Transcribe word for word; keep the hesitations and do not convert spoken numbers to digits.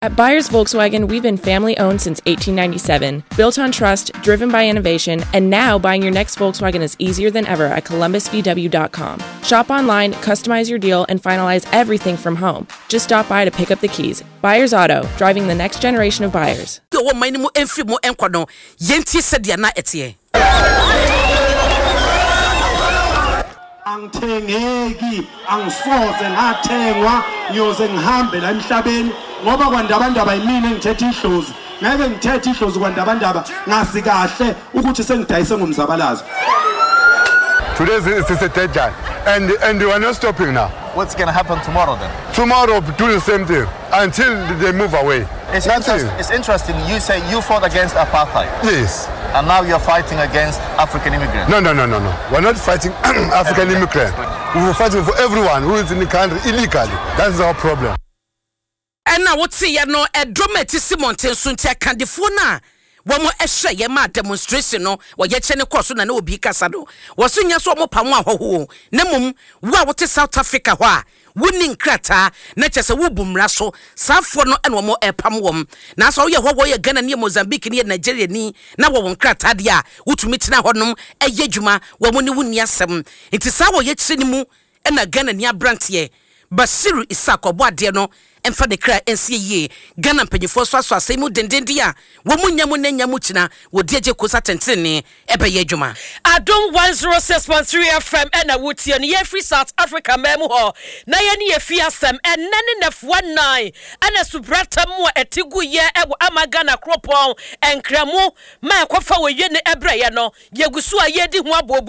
At Byers Volkswagen, we've been family-owned since eighteen ninety-seven, built on trust, driven by innovation, and now buying your next Volkswagen is easier than ever at columbus v w dot com. Shop online, customize your deal, and finalize everything from home. Just stop by to pick up the keys. Byers Auto, driving the next generation of buyers. Angithengeki angisoze ngathengwa ngiyoze ngihambe la emhlabeni ngoba kwandabandaba yimina engithethe idlozi ngeke ngithethe idlozi kwandabandaba ngasi kahle ukuthi sengidayise ngomzabalazo. Today is a deadline and and we are not stopping now. What's going to happen tomorrow then? Tomorrow do the same thing until they move away. It's, interest, it's interesting. You say you fought against apartheid. Yes. And now you're fighting against African immigrants. No, no, no, no, no. We're not fighting African immigrants. We're fighting for everyone who is in the country illegally. That's our problem. And now what's say you know a dramatic Simon Tensuntia Candifuna. One more essay, ye ma demonstration no, or yet chene course na no be casado. Was soon ya so mo pamwa ho. Nemum, wa what is South Africa wa. Winning crata, natures a wubum rasso, Safono and one more a pam wom. Now so ya what you gonna near Mozambique near Nigeria ni, now one cratadia, which meet now honum, a yejuma, wamuni wunia seven. It is our yet sinimu, and again near Brantier. Basiru Isako Boadiano. And for the cry and see ye, Ghana penny for Swaswa, Semu Dendia, Womunyamun Yamutina, would Deja Cosatentini, Ebe Yejuma. I don't one zero six point three F M and a wood and ye free South Africa Memoho, Nayani Fiasem and Nanin F one nine, and a subrata mo a tigu ye ewa Amagana Cropon and Cramo, Ma Kofa Yen Ebrayano, Yagusua Yedi Wabo.